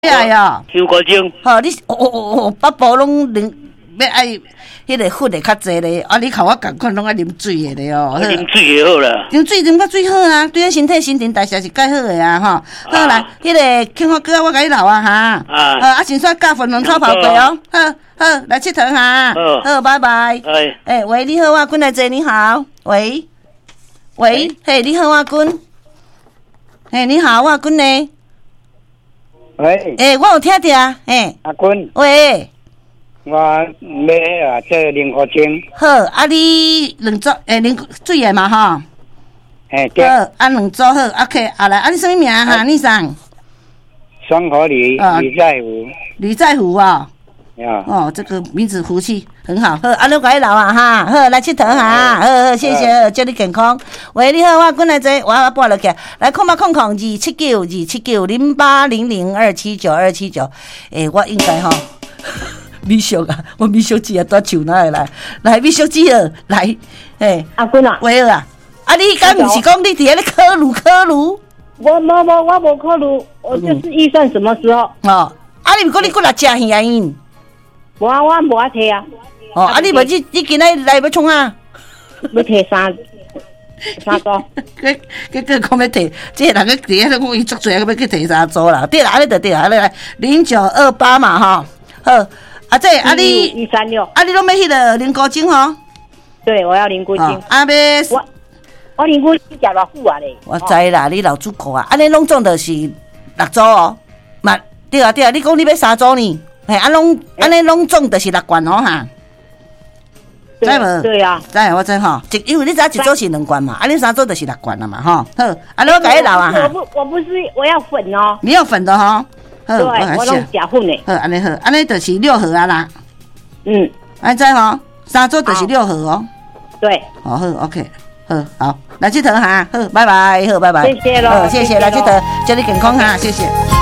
呀哟， 伤高钟。 好，你北部拢要爱迄个粉的较济咧，啊，你靠我共款拢爱啉水的咧哦。 啉水就好啦。 啉水啉到最好啊，对咱身体新陈代谢是介好的啊，吼。好来，迄个青花哥我甲你留啊哈。啊，先说加粉红炒泡粿哦。好，来佚佗哈。好，拜拜。喂，你好，我君来坐，你好。喂，嘿，你好，我君。嘿，你好，我君呢？喂，我有听到啊， 阿君， 喂， 我要这2块钱。 好，啊，你两组啉水的嘛吼？ 对。 好，啊两组好 ，OK， 啊来，啊你什么名哈？你上？ 双河里李在福。 李在福哦。哦，这个名字福气很好。好，啊你快留啊哈，好来佚佗哈，好，谢谢，祝你健康。喂，你好，我滚来坐，我拨落去，来控2790800279279。我应该吼。美淑啊，我美淑姐啊，多树哪会来美淑姐儿来， 阿君啊， 喂啊，啊你敢不是讲你伫咧考虑？ 我无考虑，我就是预算什么时候？ 哦，啊你毋过你过来食耳因？ 我无啊摕啊。 哦，啊你无你今仔来要创啊？ 要摕3组。 个讲要摕，这个人个伫遐讲伊足侪，要去摕3组啦。对啦，安尼就对啦，来0928嘛吼。好，啊这啊你 136， 啊你拢要迄个零古精吼？ 对，我要零古精。 啊要我零古精食偌久啊咧？ 我知啦，你老主顾啊，安尼拢总就是6组哦。嘛对啊，你讲你要3组呢？安尼拢总就是6罐哦哈。知无？ 对啊， 知我知吼，因为你知一组是2罐嘛，啊你3组就是6罐了嘛吼。好，啊你我甲你留啊哈。 我不是我要粉哦。 你要粉的吼。 对，我拢食粉的。 好，安尼好，安尼就是6盒啊啦。安知吼，3组就是6盒哦。 对。 好 ，OK， 好，来佚佗哈，好，拜拜，好，拜拜。 谢谢咯， 谢谢，来佚佗，祝你健康哈，谢谢。